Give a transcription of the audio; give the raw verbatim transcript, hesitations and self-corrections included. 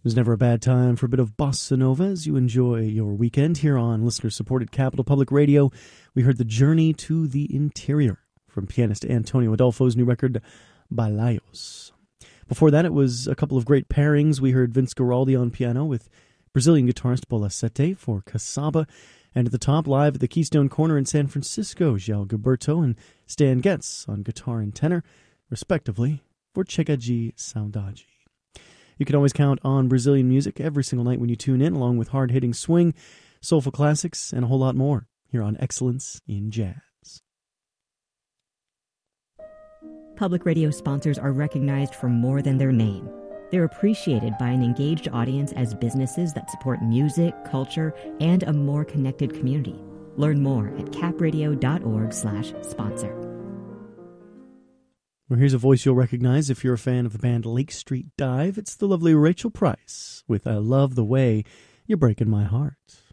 There's never a bad time for a bit of bossa nova as you enjoy your weekend here on listener-supported Capital Public Radio. We heard The Journey to the Interior from pianist Antonio Adolfo's new record, Balayos. Before that, it was a couple of great pairings. We heard Vince Guaraldi on piano with Brazilian guitarist Bola Sete for Caçaba, and at the top, live at the Keystone Corner in San Francisco, João Gilberto and Stan Getz on guitar and tenor, respectively, for Chega de Saudade. You can always count on Brazilian music every single night when you tune in, along with hard-hitting swing, soulful classics, and a whole lot more here on Excellence in Jazz. Public radio sponsors are recognized for more than their name. They're appreciated by an engaged audience as businesses that support music, culture, and a more connected community. Learn more at capradio.org slash sponsor. Well, here's a voice you'll recognize if you're a fan of the band Lake Street Dive. It's the lovely Rachel Price with I Love the Way You're Breaking My Heart.